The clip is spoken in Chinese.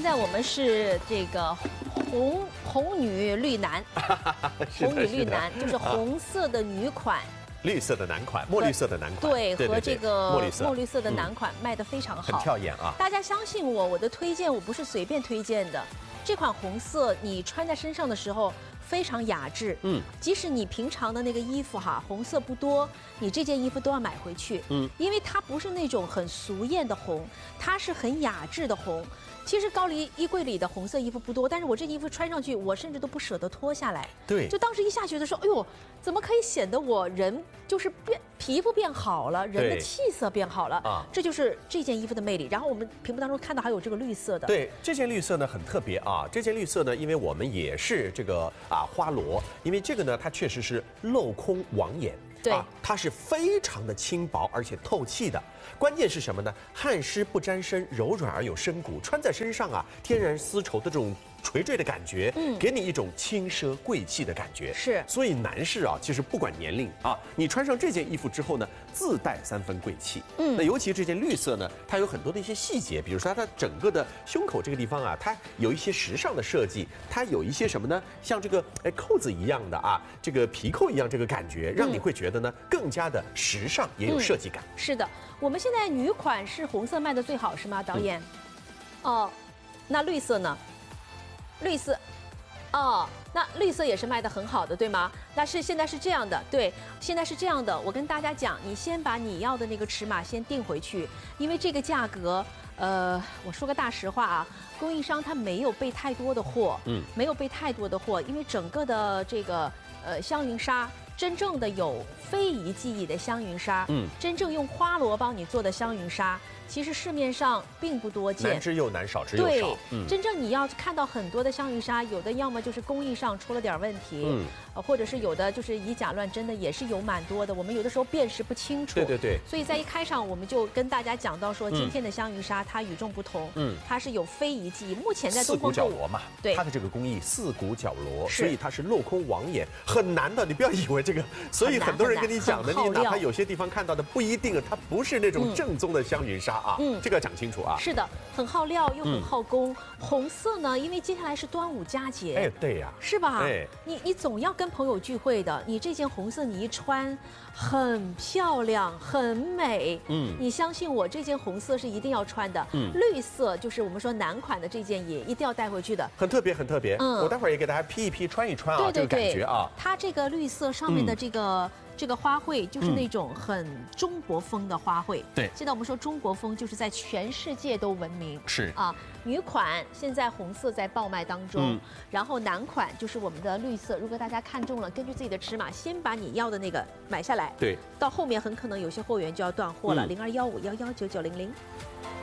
在我们是这个红女绿男，红女绿男就是红色的女款。 绿色的男款，墨绿色的男款， 对，和这个墨绿色的男男款卖得非常好， 很跳眼啊！ 大家相信我，我的推荐我不是随便推荐的。这款红色你穿在身上的时候非常雅致，即使你平常的那个衣服哈，红色不多，你这件衣服都要买回去，因为它不是那种很俗艳的红，它是很雅致的红。 其实高丽衣柜里的红色衣服不多，但是我这件衣服穿上去，我甚至都不舍得脱下来。 对， 就当时一下觉得说，哎呦，怎么可以显得我人就是皮肤变好了，人的气色变好了啊？这就是这件衣服的魅力。然后我们屏幕当中看到还有这个绿色的， 对，这件绿色呢很特别啊。这件绿色呢，因为我们也是这个花螺，因为这个呢它确实是镂空网眼。 对， 它是非常的轻薄而且透气的。关键是什么呢？汗湿不沾身，柔软而有深骨，穿在身上啊，天然丝绸的这种垂坠的感觉，给你一种轻奢贵气的感觉。 是， 所以男士啊，其实不管年龄啊，你穿上这件衣服之后呢，自带3分贵气。那尤其这件绿色呢，它有很多的一些细节，比如说它整个的胸口这个地方啊，它有一些时尚的设计，它有一些什么呢？像这个扣子一样的啊，这个皮扣一样这个感觉，让你会觉得呢更加的时尚，也有设计感。 是的，我们现在女款是红色卖的最好是吗，导演？哦，那绿色呢？绿色，哦，那绿色也是卖得很好的，对吗？那现在是这样的，对，现在是这样的。我跟大家讲，你先把你要的那个尺码先定回去，因为这个价格，我说个大实话啊，供应商他没有备太多的货，没有备太多的货，因为整个的这个香云纱。 真正的有非遗技艺的香云纱，真正用花螺帮你做的香云纱，其实市面上并不多见， 难之又难，少之又少。 对，真正你要看到很多的香云纱，有的要么就是工艺上出了点问题，或者是有的就是以假乱真的，也是有蛮多的。我们有的时候辨识不清楚。 对。 所以在一开场我们就跟大家讲到说，今天的香云纱它与众不同，它是有非遗技艺。目前在东方 4股角螺嘛， 对， 它的这个工艺4股角螺，所以它是镂空网眼，很难的。你不要以为这个，所以很多人跟你讲的，你哪怕有些地方看到的不一定，它不是那种正宗的香云纱啊。这个要讲清楚啊。 是的，很耗料又很耗工。红色呢，因为接下来是端午佳节， 哎，对呀， 是吧？ 哎， 你总要跟朋友聚会的，你这件红色你一穿，很漂亮，很美。你相信我，这件红色是一定要穿的。绿色就是我们说男款的这件也一定要带回去的， 很特别，很特别。我待会儿也给大家 P 一 P， 穿一穿啊，这个感觉啊。 它这个绿色上面的这个花卉就是那种很中国风的花卉。 对， 现在我们说中国风就是在全世界都闻名。 是啊，女款现在红色在爆卖当中，然后男款就是我们的绿色。如果大家看中了，根据自己的尺码，先把你要的那个买下来。 对， 到后面很可能有些货源就要断货了。0215119900。